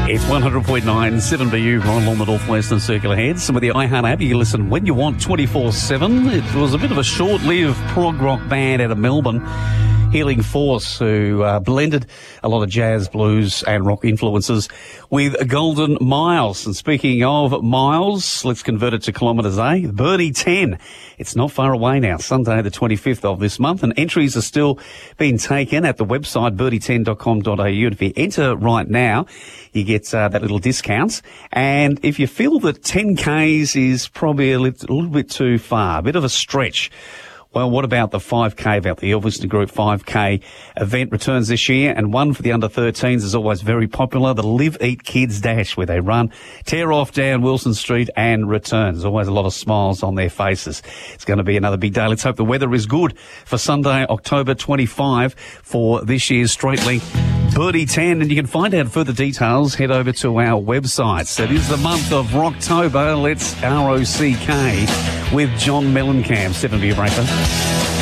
It's 100.9 7BU right along the Northwestern Circular Head. Some of the iHeart app, you can listen when you want, 24/7. It was a bit of a short-lived prog rock band out of Melbourne, Healing Force, who blended a lot of jazz, blues and rock influences with Golden Miles. And speaking of miles, let's convert it to kilometres, eh? Birdie 10. It's not far away now, Sunday the 25th of this month, and entries are still being taken at the website birdie10.com.au. And if you enter right now, you get that little discount. And if you feel that 10Ks is probably a little bit too far, a bit of a stretch, well, what about the 5K event? The Elviston Group 5K event returns this year, and one for the under-13s is always very popular, the Live Eat Kids Dash, where they run, tear off down Wilson Street and return. There's always a lot of smiles on their faces. It's going to be another big day. Let's hope the weather is good for Sunday, October 25 for this year's Straight Link Birdie 10, and you can find out further details. Head over to our website. So it is the month of Rocktober. Let's ROCK with John Mellencamp, 7BU Breakfast.